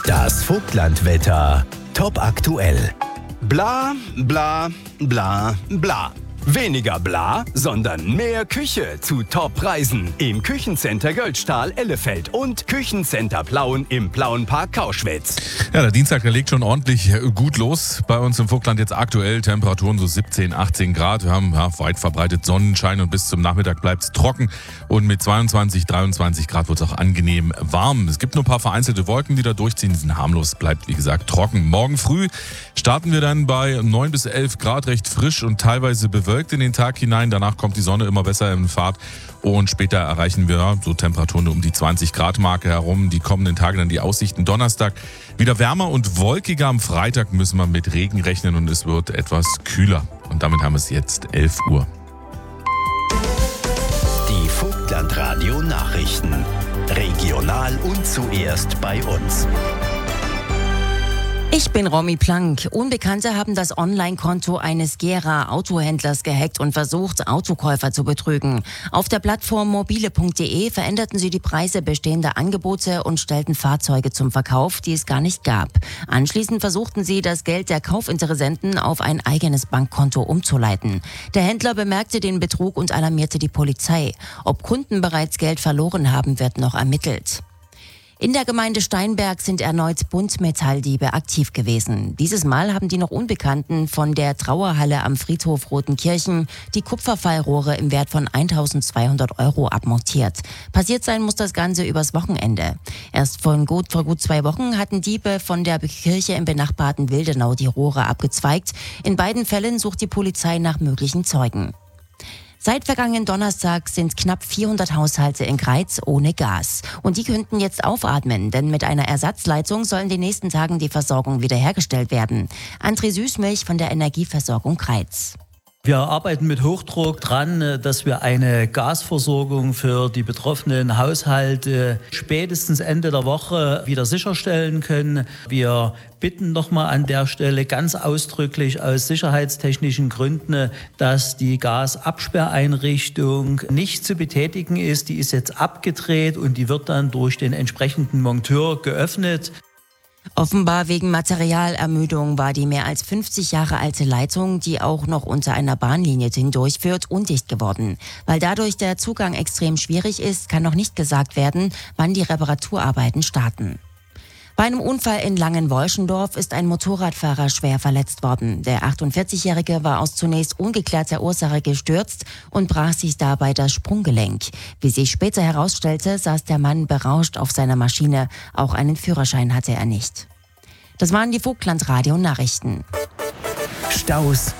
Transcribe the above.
Das Vogtlandwetter. Top aktuell. Bla, bla, bla, bla. Weniger bla, sondern mehr Küche zu Top-Preisen im Küchencenter Göldstahl Ellefeld und Küchencenter Plauen im Plauenpark Kauschwitz. Ja, der Dienstag, der legt schon ordentlich gut los. Bei uns im Vogtland jetzt aktuell Temperaturen so 17, 18 Grad. Wir haben weit verbreitet Sonnenschein und bis zum Nachmittag bleibt es trocken. Und mit 22, 23 Grad wird es auch angenehm warm. Es gibt nur ein paar vereinzelte Wolken, die da durchziehen. Die sind harmlos, bleibt wie gesagt trocken. Morgen früh starten wir dann bei 9 bis 11 Grad, recht frisch und teilweise bewölkt in den Tag hinein. Danach kommt die Sonne immer besser in Fahrt und später erreichen wir so Temperaturen um die 20 Grad Marke herum. Die kommenden Tage dann die Aussichten. Donnerstag wieder wärmer und wolkiger. Am Freitag müssen wir mit Regen rechnen und es wird etwas kühler. Und damit haben wir es jetzt 11 Uhr. Die Vogtlandradio Nachrichten. Regional und zuerst bei uns. Ich bin Romy Plank. Unbekannte haben das Online-Konto eines Gera Autohändlers gehackt und versucht, Autokäufer zu betrügen. Auf der Plattform mobile.de veränderten sie die Preise bestehender Angebote und stellten Fahrzeuge zum Verkauf, die es gar nicht gab. Anschließend versuchten sie, das Geld der Kaufinteressenten auf ein eigenes Bankkonto umzuleiten. Der Händler bemerkte den Betrug und alarmierte die Polizei. Ob Kunden bereits Geld verloren haben, wird noch ermittelt. In der Gemeinde Steinberg sind erneut Buntmetalldiebe aktiv gewesen. Dieses Mal haben die noch Unbekannten von der Trauerhalle am Friedhof Rotenkirchen die Kupferfallrohre im Wert von 1.200 € abmontiert. Passiert sein muss das Ganze übers Wochenende. Erst vor gut 2 Wochen hatten Diebe von der Kirche im benachbarten Wildenau die Rohre abgezweigt. In beiden Fällen sucht die Polizei nach möglichen Zeugen. Seit vergangenen Donnerstag sind knapp 400 Haushalte in Greiz ohne Gas. Und die könnten jetzt aufatmen, denn mit einer Ersatzleitung soll in den nächsten Tagen die Versorgung wiederhergestellt werden. André Süßmilch von der Energieversorgung Greiz. Wir arbeiten mit Hochdruck dran, dass wir eine Gasversorgung für die betroffenen Haushalte spätestens Ende der Woche wieder sicherstellen können. Wir bitten nochmal an der Stelle ganz ausdrücklich aus sicherheitstechnischen Gründen, dass die Gasabsperreinrichtung nicht zu betätigen ist. Die ist jetzt abgedreht und die wird dann durch den entsprechenden Monteur geöffnet. Offenbar wegen Materialermüdung war die mehr als 50 Jahre alte Leitung, die auch noch unter einer Bahnlinie hindurchführt, undicht geworden. Weil dadurch der Zugang extrem schwierig ist, kann noch nicht gesagt werden, wann die Reparaturarbeiten starten. Bei einem Unfall in Langenwolschendorf ist ein Motorradfahrer schwer verletzt worden. Der 48-Jährige war aus zunächst ungeklärter Ursache gestürzt und brach sich dabei das Sprunggelenk. Wie sich später herausstellte, saß der Mann berauscht auf seiner Maschine. Auch einen Führerschein hatte er nicht. Das waren die Vogtlandradio Nachrichten. Staus,